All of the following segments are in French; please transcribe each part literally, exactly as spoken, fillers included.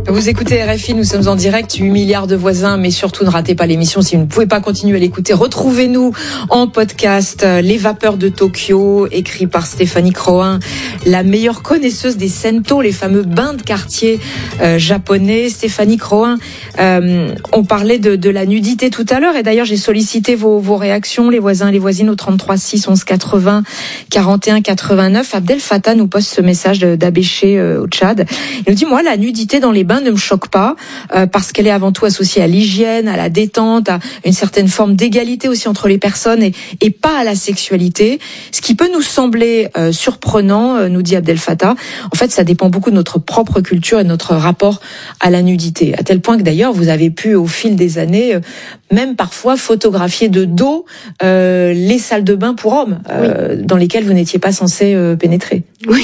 Vous écoutez R F I, nous sommes en direct, huit milliards de voisins, mais surtout ne ratez pas l'émission si vous ne pouvez pas continuer à l'écouter. Retrouvez-nous en podcast, Les Vapeurs de Tokyo, écrit par Stéphanie Croin, la meilleure connaisseuse des sento, les fameux bains de quartier euh, japonais. Stéphanie Croin, euh, on parlait de, de la nudité tout à l'heure, et d'ailleurs j'ai sollicité vos, vos réactions, les voisins et les voisines, au trente-trois six onze quatre-vingts quarante et un quatre-vingt-neuf. Abdel Fattah nous poste ce message d'Abéché euh, au Tchad. Il nous dit, moi, la nudité dans les bains ne me choque pas, euh, parce qu'elle est avant tout associée à l'hygiène, à la détente, à une certaine forme d'égalité aussi entre les personnes, et, et pas à la sexualité. Ce qui peut nous sembler euh, surprenant, euh, nous dit Abdel Fattah, en fait, ça dépend beaucoup de notre propre culture et de notre rapport à la nudité. À tel point que d'ailleurs, vous avez pu, au fil des années, euh, même parfois photographier de dos euh, les salles de bain pour hommes, euh, oui. dans lesquelles vous n'étiez pas censé euh, pénétrer. Oui,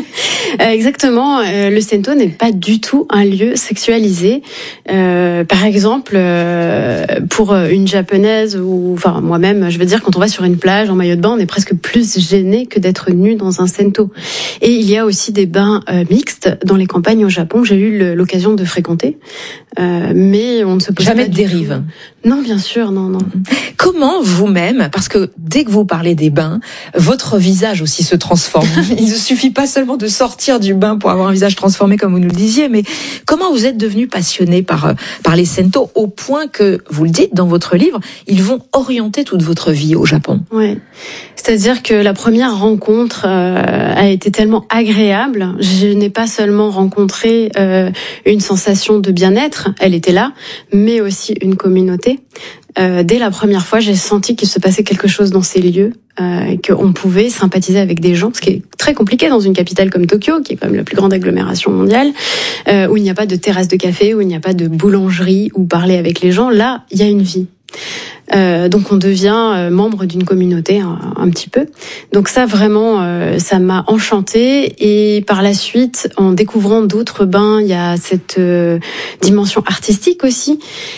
exactement. Euh, le sento n'est pas du tout un lieu sexualisé. Euh, par exemple, euh, pour une japonaise ou, enfin, moi-même, je veux dire, quand on va sur une plage en maillot de bain, on est presque plus gêné que d'être nu dans un sento. Et il y a aussi des bains euh, mixtes dans les campagnes au Japon que j'ai eu l'occasion de fréquenter. Euh, mais on ne se pose jamais pas de dérive. Tout. Non, bien sûr, non, non. Comment vous-même, parce que dès que vous parlez des bains, votre visage aussi se transforme. Il ne suffit pas seulement de sortir du bain pour avoir un visage transformé, comme vous nous le disiez, mais comment vous êtes devenu passionné par par les sento au point que, vous le dites dans votre livre, ils vont orienter toute votre vie au Japon. Ouais. C'est-à-dire que la première rencontre euh, a été tellement agréable. Je n'ai pas seulement rencontré euh, une sensation de bien-être, elle était là, mais aussi une communauté. Euh, dès la première fois, j'ai senti qu'il se passait quelque chose dans ces lieux, euh, qu'on pouvait sympathiser avec des gens, ce qui est très compliqué dans une capitale comme Tokyo, qui est quand même la plus grande agglomération mondiale, euh, où il n'y a pas de terrasse de café, où il n'y a pas de boulangerie, où parler avec les gens. Là, il y a une vie. Euh, donc on devient euh, membre d'une communauté un, un petit peu. Donc ça vraiment, euh, ça m'a enchantée. Et par la suite, en découvrant d'autres bains, il y a cette euh, dimension artistique aussi.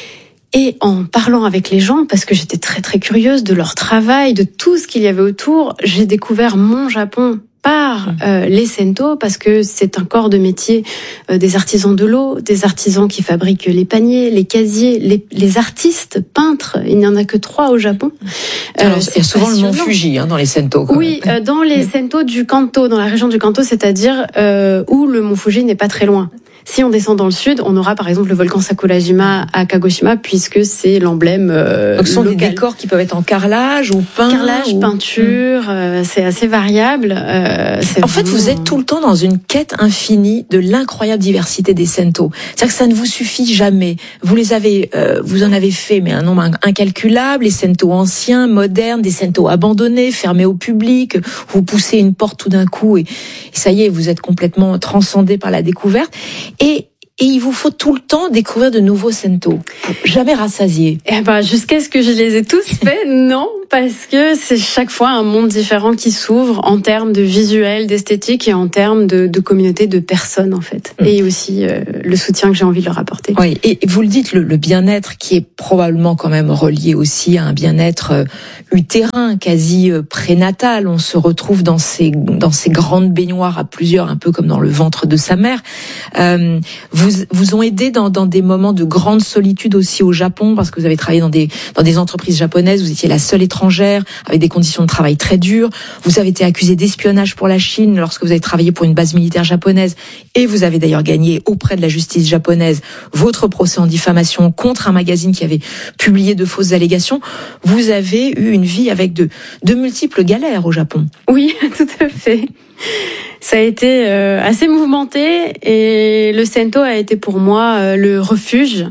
Et en parlant avec les gens, parce que j'étais très très curieuse de leur travail, de tout ce qu'il y avait autour, j'ai découvert mon Japon par euh, les sento, parce que c'est un corps de métier euh, des artisans de l'eau, des artisans qui fabriquent les paniers, les casiers, les, les artistes, peintres. Il n'y en a que trois au Japon. Alors, euh, il y a souvent passionnant. Le mont Fuji hein, dans les sento. Quoi. Oui, euh, dans les sento du Kanto, dans la région du Kanto, c'est-à-dire euh, où le mont Fuji n'est pas très loin. Si on descend dans le sud, on aura par exemple le volcan Sakurajima à Kagoshima, puisque c'est l'emblème euh, Donc ce sont local. Des décors qui peuvent être en carrelage ou peint. Carrelage, ou... peinture, mmh. euh, c'est assez variable. Euh, c'est en fait, vous êtes tout le temps dans une quête infinie de l'incroyable diversité des sento. C'est-à-dire que ça ne vous suffit jamais. Vous les avez, euh, vous en avez fait, mais un nombre incalculable. Les sento anciens, modernes, des sento abandonnés, fermés au public. Vous poussez une porte tout d'un coup et, et ça y est, vous êtes complètement transcendé par la découverte. Et, et il vous faut tout le temps découvrir de nouveaux sento, jamais rassasiés. Eh ben, jusqu'à ce que je les ai tous faits, non, parce que c'est chaque fois un monde différent qui s'ouvre en termes de visuel, d'esthétique et en termes de, de communauté, de personnes en fait, mmh. et aussi euh, le soutien que j'ai envie de leur apporter. Oui, et vous le dites, le, le bien-être qui est probablement quand même relié aussi à un bien-être euh, utérin, quasi euh, prénatal. On se retrouve dans ces dans ces grandes baignoires à plusieurs, un peu comme dans le ventre de sa mère. Euh, vous vous ont aidé dans dans des moments de grande solitude aussi au Japon, parce que vous avez travaillé dans des dans des entreprises japonaises. Vous étiez la seule étrangère avec des conditions de travail très dures. Vous avez été accusé d'espionnage pour la Chine lorsque vous avez travaillé pour une base militaire japonaise, et vous avez d'ailleurs gagné auprès de la justice japonaise votre procès en diffamation contre un magazine qui avait publié de fausses allégations. Vous avez eu une vie avec de de multiples galères au Japon. Oui, tout à fait. Ça a été euh, assez mouvementé et le sento a été pour moi euh, le refuge.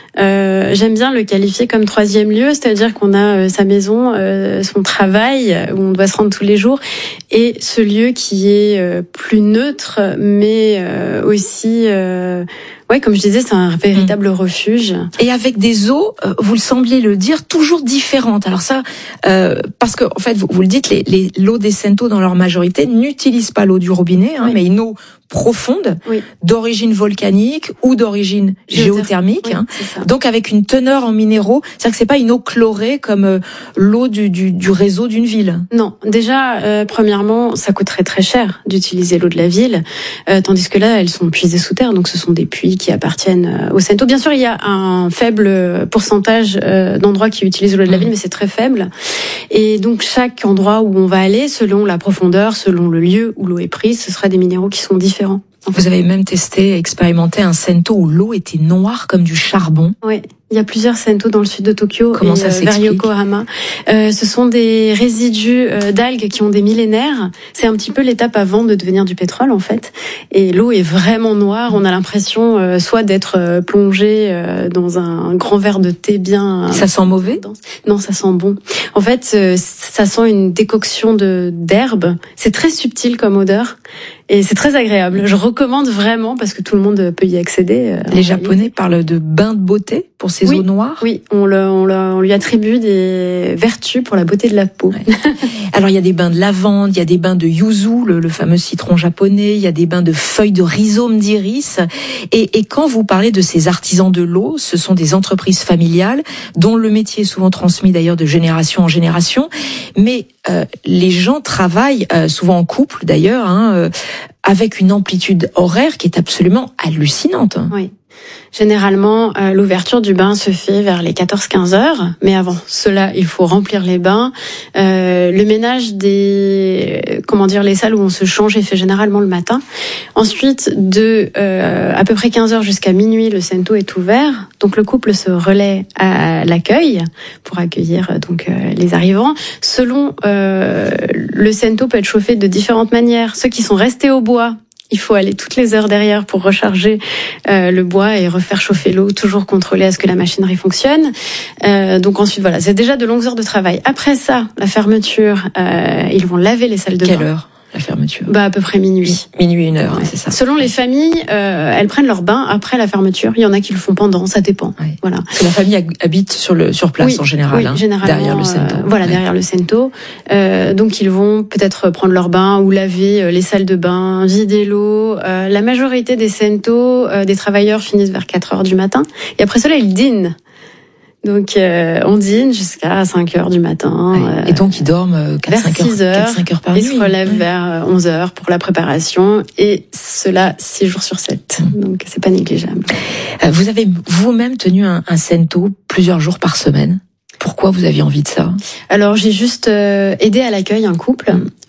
Euh, j'aime bien le qualifier comme troisième lieu, c'est-à-dire qu'on a euh, sa maison, euh, son travail où on doit se rendre tous les jours, et ce lieu qui est euh, plus neutre, mais euh, aussi, euh, ouais, comme je disais, c'est un véritable mmh. refuge. Et avec des eaux, euh, vous le sembliez le dire, toujours différentes. Alors ça, euh, parce que en fait, vous, vous le dites, les, les l'eau des sento dans leur majorité n'utilisent pas l'eau du robinet, hein, oui. mais une eau profonde, oui. d'origine volcanique ou d'origine géothermique, oui, hein. Donc avec une teneur en minéraux, c'est-à-dire que c'est pas une eau chlorée comme euh, l'eau du, du, du réseau d'une ville. Non, déjà, euh, premièrement, ça coûterait très cher d'utiliser l'eau de la ville, euh, tandis que là, elles sont puisées sous terre, donc ce sont des puits qui appartiennent au Sento. Bien sûr, il y a un faible pourcentage euh, d'endroits qui utilisent l'eau de la ville, mais c'est très faible. Et donc chaque endroit où on va aller, selon la profondeur, selon le lieu où l'eau est prise, ce sera des minéraux qui sont différents. Vous avez même testé, expérimenté un Sento où l'eau était noire comme du charbon. Oui. Il y a plusieurs Sento dans le sud de Tokyo. Comment et ça s'explique ? Vers Yokohama. Euh, ce sont des résidus euh, d'algues qui ont des millénaires. C'est un petit peu l'étape avant de devenir du pétrole, en fait. Et l'eau est vraiment noire. On a l'impression euh, soit d'être euh, plongé euh, dans un grand verre de thé bien... Ça sent mauvais ? Non, ça sent bon. En fait, euh, ça sent une décoction de d'herbe. C'est très subtil comme odeur. Et c'est très agréable. Je recommande vraiment parce que tout le monde peut y accéder. Les Japonais parlent de bain de beauté pour ces oui, eaux noires. Oui, on, le, on, le, on lui attribue des vertus pour la beauté de la peau. Ouais. Alors il y a des bains de lavande, il y a des bains de yuzu, le, le fameux citron japonais, il y a des bains de feuilles de rhizome d'iris. Et, et quand vous parlez de ces artisans de l'eau, ce sont des entreprises familiales dont le métier est souvent transmis d'ailleurs de génération en génération. Mais euh, les gens travaillent euh, souvent en couple d'ailleurs, hein, euh, avec une amplitude horaire qui est absolument hallucinante. Oui. Généralement, euh, l'ouverture du bain se fait vers les quatorze quinze heures, mais avant cela, il faut remplir les bains. Euh, le ménage des, comment dire, les salles où on se change est fait généralement le matin. Ensuite, de euh, à peu près quinze heures jusqu'à minuit, le Sento est ouvert. Donc le couple se relaie à l'accueil pour accueillir donc euh, les arrivants. Selon euh, le Sento peut être chauffé de différentes manières. Ceux qui sont restés au bois, il faut aller toutes les heures derrière pour recharger euh, le bois et refaire chauffer l'eau, toujours contrôler à ce que la machinerie fonctionne. Euh, donc ensuite, voilà, c'est déjà de longues heures de travail. Après ça, la fermeture, euh, ils vont laver les salles de bain. Quelle heure ? La fermeture. Bah à peu près minuit. Minuit, une heure, ouais. hein, c'est ça. Selon les familles, euh, elles prennent leur bain après la fermeture. Il y en a qui le font pendant, ça dépend. Ouais. Voilà. Parce que la famille habite sur le sur place oui, en général, oui, hein, généralement, derrière le Sento. Euh, voilà, ouais. derrière le Sento. Euh, donc ils vont peut-être prendre leur bain ou laver les salles de bain, vider l'eau. Euh, la majorité des Sento, euh, des travailleurs finissent vers quatre heures du matin. Et après cela, ils dînent. Donc euh, on dîne jusqu'à cinq heures du matin. Ouais. Euh, et donc ils dorment quatre cinq heures, heures, heures par nuit. nuit. Ils se relèvent ouais. vers onze heures pour la préparation et cela six jours sur sept. Mmh. Donc c'est pas négligeable. Euh, vous avez vous-même tenu un, un Sento plusieurs jours par semaine. Pourquoi vous aviez envie de ça ? Alors j'ai juste euh, aidé à l'accueil un couple.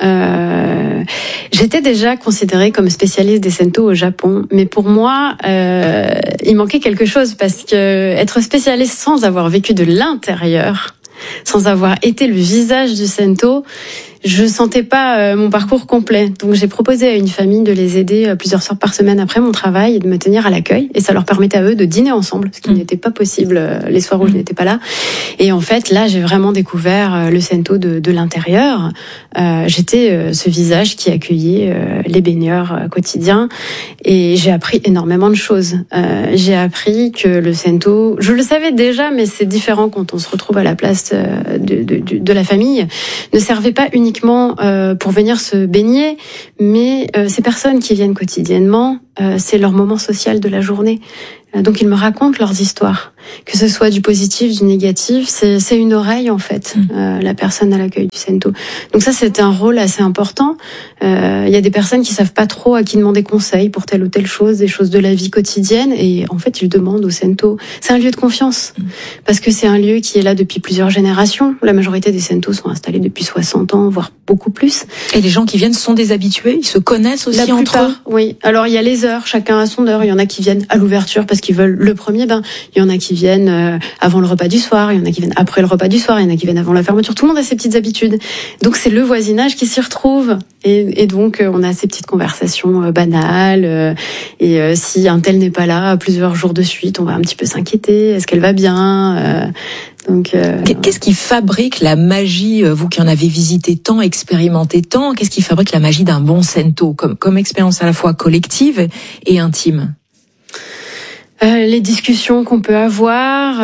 Euh, j'étais déjà considérée comme spécialiste des Sento au Japon, mais pour moi, euh, il manquait quelque chose parce que être spécialiste sans avoir vécu de l'intérieur, sans avoir été le visage du Sento, je sentais pas euh, mon parcours complet. Donc j'ai proposé à une famille de les aider euh, plusieurs soirs par semaine après mon travail et de me tenir à l'accueil. Et ça leur permettait à eux de dîner ensemble, ce qui mmh. n'était pas possible euh, les soirs où mmh. je n'étais pas là. Et en fait, là, j'ai vraiment découvert euh, le Sento de, de l'intérieur. Euh, j'étais euh, ce visage qui accueillait euh, les baigneurs euh, quotidiens. Et j'ai appris énormément de choses. Euh, j'ai appris que le Sento, je le savais déjà, mais c'est différent quand on se retrouve à la place euh, de, de, de, de la famille, ne servait pas uniquement Euh, pour venir se baigner, mais euh, ces personnes qui viennent quotidiennement, euh, c'est leur moment social de la journée. Euh, donc ils me racontent leurs histoires, que ce soit du positif, du négatif, c'est, c'est une oreille en fait, mmh. euh, la personne à l'accueil du Sento. Donc ça c'était un rôle assez important. Il euh, y a des personnes qui savent pas trop à qui demander conseil pour telle ou telle chose, des choses de la vie quotidienne, et en fait ils demandent au Sento. C'est un lieu de confiance, mmh. parce que c'est un lieu qui est là depuis plusieurs générations. La majorité des Sento sont installés depuis soixante ans, voire beaucoup plus. Et les gens qui viennent sont des habitués, ils se connaissent aussi la entre plupart, eux. Oui. Alors il y a les heures, chacun a son heure. Il y en a qui viennent à l'ouverture parce qu'ils veulent le premier bain. Il y en a qui viennent euh, avant le repas du soir. Il y en a qui viennent après le repas du soir. Il y en a qui viennent avant la fermeture. Tout le monde a ses petites habitudes. Donc c'est le voisinage qui s'y retrouve. Et, et donc euh, on a ces petites conversations euh, banales. Euh, et euh, si un tel n'est pas là plusieurs jours de suite, on va un petit peu s'inquiéter. Est-ce qu'elle va bien euh, Donc, euh, qu'est-ce qui fabrique la magie, vous qui en avez visité tant, expérimenté tant, qu'est-ce qui fabrique la magie d'un bon Sento, comme, comme expérience à la fois collective et intime ? Euh, les discussions qu'on peut avoir,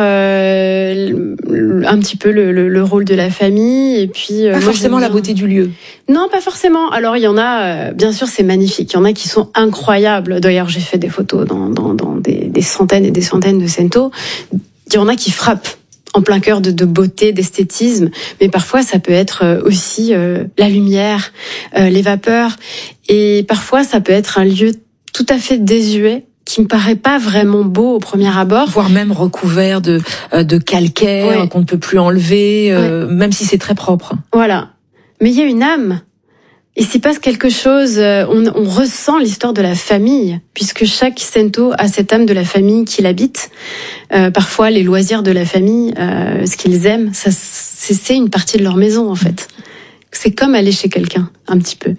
euh, un petit peu le, le, le rôle de la famille, et puis pas moi, forcément la beauté du lieu. Non, pas forcément. Alors il y en a, euh, bien sûr, c'est magnifique. Il y en a qui sont incroyables. D'ailleurs, j'ai fait des photos dans, dans, dans des, des centaines et des centaines de Sento. Il y en a qui frappent en plein cœur de, de beauté, d'esthétisme, mais parfois ça peut être aussi euh, la lumière, euh, les vapeurs, et parfois ça peut être un lieu tout à fait désuet, qui me paraît pas vraiment beau au premier abord, voire même recouvert de de calcaire, ouais, qu'on ne peut plus enlever, euh, ouais, même si c'est très propre. Voilà, mais il y a une âme. Il s'y passe quelque chose, on, on ressent l'histoire de la famille, puisque chaque Sento a cette âme de la famille qui l'habite. Euh, parfois, les loisirs de la famille, euh, ce qu'ils aiment, ça, c'est, c'est une partie de leur maison en fait. C'est comme aller chez quelqu'un, un petit peu.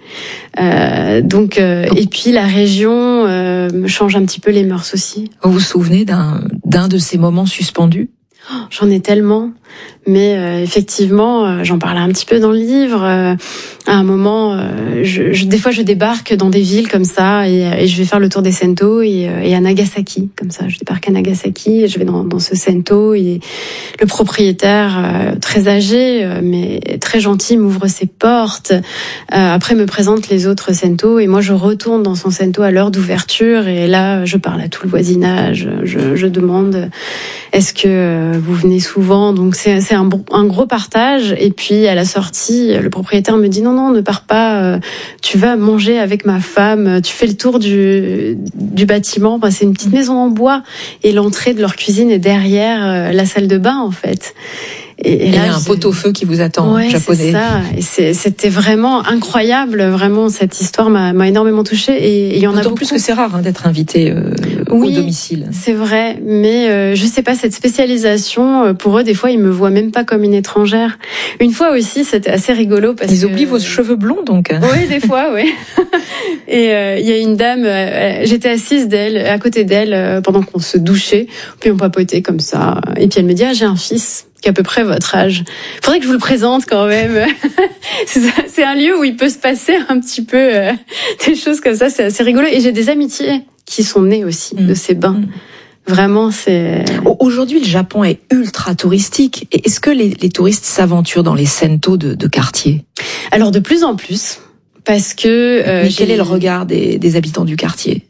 Euh, donc, euh, et puis la région euh, change un petit peu les mœurs aussi. Vous vous souvenez d'un d'un de ces moments suspendus ? Oh, j'en ai tellement, mais euh, effectivement, euh, j'en parlais un petit peu dans le livre. Euh, à un moment, euh, je, je, des fois, je débarque dans des villes comme ça, et, et je vais faire le tour des Sento, et, et à Nagasaki, comme ça, je débarque à Nagasaki, et je vais dans, dans ce Sento, et le propriétaire, euh, très âgé, euh, mais très gentil, m'ouvre ses portes. Euh, après, me présente les autres Sento, et moi, je retourne dans son Sento à l'heure d'ouverture, et là, je parle à tout le voisinage. Je, je demande, est-ce que vous venez souvent? Donc c'est, c'est un, un gros partage. Et puis à la sortie, le propriétaire me dit non, non, ne pars pas, tu vas manger avec ma femme, tu fais le tour du, du bâtiment. Enfin, c'est une petite maison en bois, et l'entrée de leur cuisine est derrière la salle de bain en fait. Et, et là, il y a un pot-au-feu qui vous attend, ouais, japonais. C'est ça. Et c'est, c'était vraiment incroyable. Vraiment, cette histoire m'a, m'a énormément touchée. Et il y en D'autant a beaucoup. plus que c'est rare hein, d'être invité euh, oui, au domicile. C'est vrai. Mais euh, je sais pas, cette spécialisation, pour eux, des fois, ils me voient même pas comme une étrangère. Une fois aussi, c'était assez rigolo parce ils que... oublient vos cheveux blonds, donc. Oui, des fois, oui. Et il euh, y a une dame, euh, j'étais assise d'elle, à côté d'elle, euh, pendant qu'on se douchait, puis on papotait comme ça. Et puis elle me dit, ah, j'ai un fils qui a à peu près votre âge. Faudrait que je vous le présente quand même. C'est un lieu où il peut se passer un petit peu euh, des choses comme ça. C'est assez rigolo. Et j'ai des amitiés qui sont nées aussi mmh. de ces bains. Mmh. Vraiment, c'est... Aujourd'hui, le Japon est ultra touristique. Et est-ce que les, les touristes s'aventurent dans les Sento de, de quartier? Alors, de plus en plus. Parce que... Euh, Mais quel est le regard des, des habitants du quartier?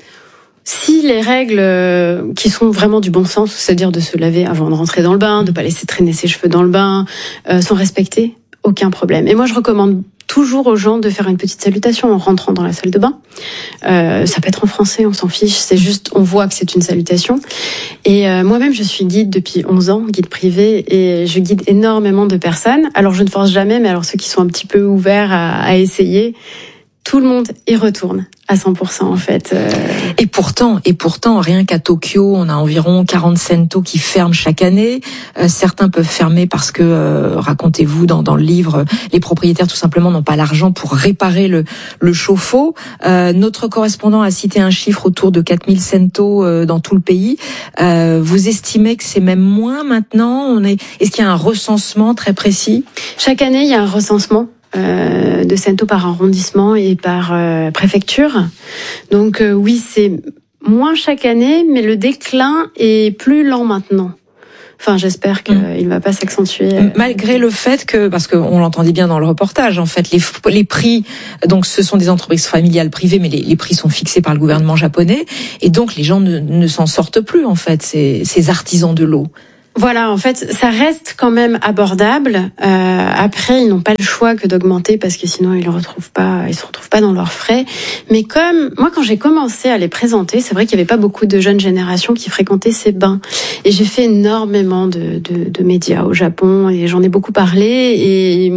Si les règles qui sont vraiment du bon sens, c'est-à-dire de se laver avant de rentrer dans le bain, de pas laisser traîner ses cheveux dans le bain, euh, sont respectées, aucun problème. Et moi, je recommande toujours aux gens de faire une petite salutation en rentrant dans la salle de bain. Euh, ça peut être en français, on s'en fiche. C'est juste, on voit que c'est une salutation. Et euh, moi-même, je suis guide depuis onze ans, guide privé, et je guide énormément de personnes. Alors, je ne force jamais, mais alors ceux qui sont un petit peu ouverts à, à essayer, tout le monde y retourne à cent pour cent en fait. Et pourtant, et pourtant, rien qu'à Tokyo, on a environ quarante Sento qui ferment chaque année. Euh, certains peuvent fermer parce que, euh, racontez-vous dans, dans le livre, les propriétaires tout simplement n'ont pas l'argent pour réparer le, le chauffe-eau. Euh, notre correspondant a cité un chiffre autour de quatre mille Sento euh, dans tout le pays. Euh, vous estimez que c'est même moins maintenant? On est, est-ce qu'il y a un recensement très précis? Chaque année, il y a un recensement. Euh, de Sento par arrondissement et par euh, préfecture. Donc euh, oui, c'est moins chaque année, mais le déclin est plus lent maintenant. Enfin, j'espère qu'il mmh. ne va pas s'accentuer. Malgré le fait que, parce qu'on l'entendait bien dans le reportage, en fait, les, les prix, donc ce sont des entreprises familiales privées, mais les, les prix sont fixés par le gouvernement japonais, et donc les gens ne, ne s'en sortent plus, en fait, ces, ces artisans de l'eau. Voilà, en fait, ça reste quand même abordable. Euh, après, ils n'ont pas le choix que d'augmenter parce que sinon ils ne retrouvent pas, ils se retrouvent pas dans leurs frais. Mais comme moi, quand j'ai commencé à les présenter, c'est vrai qu'il y avait pas beaucoup de jeunes générations qui fréquentaient ces bains. Et j'ai fait énormément de, de, de médias au Japon et j'en ai beaucoup parlé et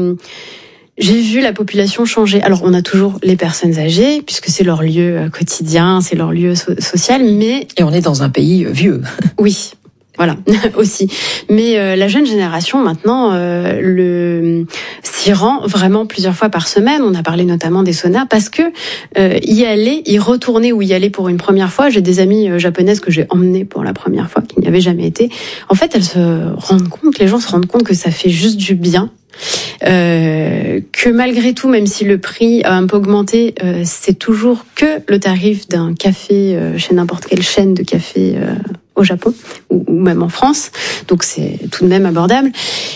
j'ai vu la population changer. Alors, on a toujours les personnes âgées, puisque c'est leur lieu quotidien, c'est leur lieu so- social, mais... Et on est dans un pays vieux. Oui. Voilà, aussi. Mais euh, la jeune génération, maintenant, euh, le s'y rend vraiment plusieurs fois par semaine. On a parlé notamment des saunas, parce que euh, y aller, y retourner ou y aller pour une première fois, j'ai des amies euh, japonaises que j'ai emmenées pour la première fois, qui n'y avaient jamais été. En fait, elles se rendent compte, les gens se rendent compte que ça fait juste du bien. Euh, que malgré tout, même si le prix a un peu augmenté, euh, c'est toujours que le tarif d'un café euh, chez n'importe quelle chaîne de café euh, au Japon ou, ou même en France. Donc c'est tout de même abordable.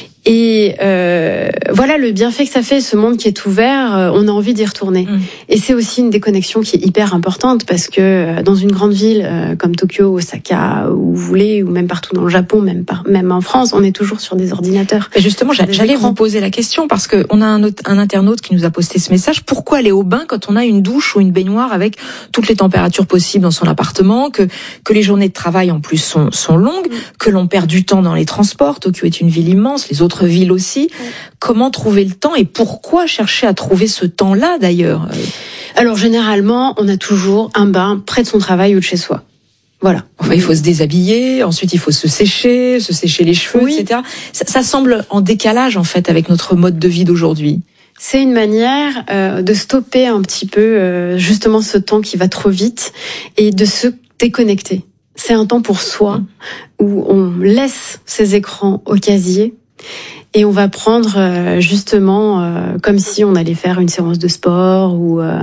Et euh, voilà le bienfait que ça fait, ce monde qui est ouvert, euh, on a envie d'y retourner. Mmh. Et c'est aussi une déconnexion qui est hyper importante parce que euh, dans une grande ville euh, comme Tokyo, Osaka, où vous voulez, ou même partout dans le Japon, même par, même en France, on est toujours sur des ordinateurs. Et justement, j'allais vous poser la question parce que on a un, autre, un internaute qui nous a posté ce message. Pourquoi aller au bain quand on a une douche ou une baignoire avec toutes les températures possibles dans son appartement, que que les journées de travail en plus sont, sont longues, mmh. que l'on perd du temps dans les transports. Tokyo est une ville immense, les autres villes aussi. Oui. Comment trouver le temps et pourquoi chercher à trouver ce temps-là d'ailleurs? Alors généralement, on a toujours un bain près de son travail ou de chez soi. Voilà. Enfin, il faut se déshabiller, ensuite il faut se sécher, se sécher les cheveux, oui. et cetera. Ça, ça semble en décalage en fait avec notre mode de vie d'aujourd'hui. C'est une manière euh, de stopper un petit peu euh, justement ce temps qui va trop vite et de se déconnecter. C'est un temps pour soi mmh. où on laisse ses écrans au casier. Et on va prendre euh, justement euh, comme si on allait faire une séance de sport ou euh,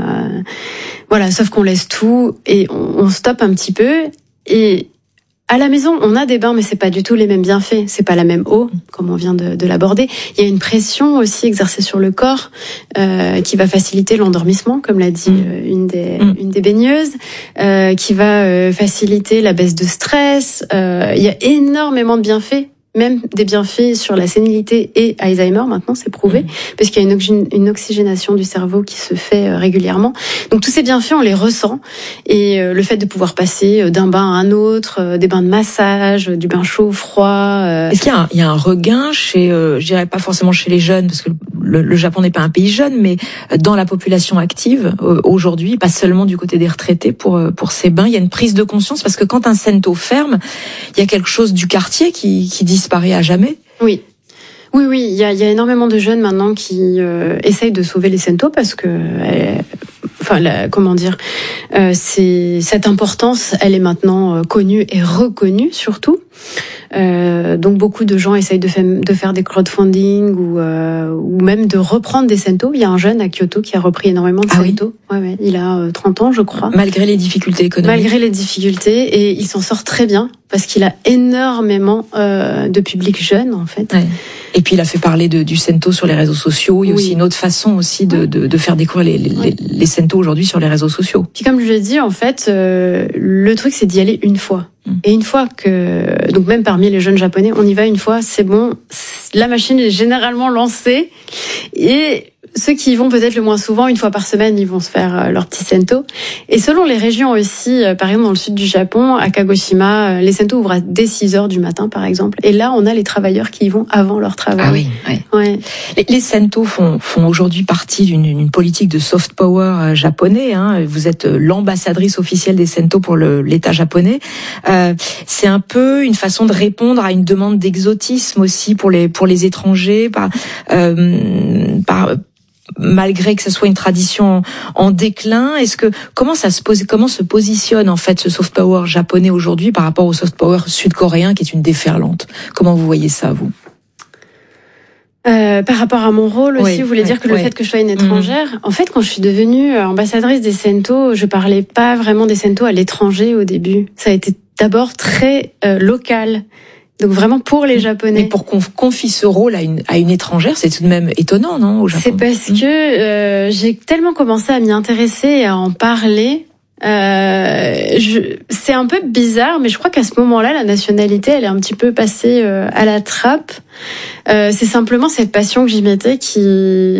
voilà, sauf qu'on laisse tout et on, on stoppe un petit peu. Et à la maison, on a des bains, mais c'est pas du tout les mêmes bienfaits. C'est pas la même eau, comme on vient de, de l'aborder. Il y a une pression aussi exercée sur le corps euh, qui va faciliter l'endormissement, comme l'a dit euh, une des mmh. une des baigneuses, euh, qui va euh, faciliter la baisse de stress. Euh, il y a énormément de bienfaits. Même des bienfaits sur la sénilité et Alzheimer, maintenant, c'est prouvé, mmh. parce qu'il y a une, oxy- une oxygénation du cerveau qui se fait euh, régulièrement. Donc, tous ces bienfaits, on les ressent. Et euh, le fait de pouvoir passer d'un bain à un autre, euh, des bains de massage, du bain chaud, froid... Euh... Est-ce qu'il y a un, il y a un regain chez, euh, je dirais pas forcément chez les jeunes, parce que le, le Japon n'est pas un pays jeune, mais dans la population active, euh, aujourd'hui, pas seulement du côté des retraités, pour, euh, pour ces bains, il y a une prise de conscience, parce que quand un sento ferme, il y a quelque chose du quartier qui, qui disparaît à jamais. Oui. Oui, oui, il y a, il y a énormément de jeunes maintenant qui euh, essayent de sauver les sentos parce que, euh, enfin, la, comment dire, euh, c'est cette importance, elle est maintenant euh, connue et reconnue surtout. Euh, donc beaucoup de gens essayent de, fa- de faire des crowdfunding ou, euh, ou même de reprendre des sentos. Il y a un jeune à Kyoto qui a repris énormément de ah sentos. Oui. Ouais, ouais, il a euh, trente ans, je crois. Malgré les difficultés économiques. Malgré les difficultés, et il s'en sort très bien parce qu'il a énormément euh, de public jeune en fait. Ouais. Et puis il a fait parler de, du sento sur les réseaux sociaux. Il y a oui. aussi une autre façon aussi de, de, de faire découvrir les, les, oui. les, les sentos aujourd'hui sur les réseaux sociaux. Puis comme je l'ai dit, en fait, euh, le truc c'est d'y aller une fois. Et une fois que, donc même parmi les jeunes japonais, on y va une fois, c'est bon, la machine est généralement lancée. Et ceux qui y vont peut-être le moins souvent, une fois par semaine, ils vont se faire leur petit sento. Et selon les régions aussi, par exemple dans le sud du Japon, à Kagoshima, les sentos ouvrent dès six heures du matin par exemple. Et là, on a les travailleurs qui y vont avant leur travail. Ah oui, oui. Ouais. Les, les sentos font, font aujourd'hui partie d'une une politique de soft power japonais. Hein. Vous êtes l'ambassadrice officielle des sentos pour le, l'État japonais. Euh, c'est un peu une façon de répondre à une demande d'exotisme aussi pour les pour les étrangers, par, euh, par malgré que ce soit une tradition en déclin. Est-ce que comment ça se pose, comment se positionne en fait ce soft power japonais aujourd'hui par rapport au soft power sud-coréen qui est une déferlante? Comment vous voyez ça, vous? Euh, par rapport à mon rôle aussi, oui, vous voulez oui, dire que le oui. fait que je sois une étrangère, mmh. en fait, quand je suis devenue ambassadrice des sentos, je parlais pas vraiment des sentos à l'étranger au début. Ça a été d'abord très euh, local. Donc vraiment pour les Japonais. Mais pour qu'on confie ce rôle à une à une étrangère, c'est tout de même étonnant, non, au Japon? C'est parce mmh. que euh, j'ai tellement commencé à m'y intéresser et à en parler. Euh, je, c'est un peu bizarre, mais je crois qu'à ce moment-là, la nationalité, elle est un petit peu passée euh, à la trappe. Euh, c'est simplement cette passion que j'y mettais qui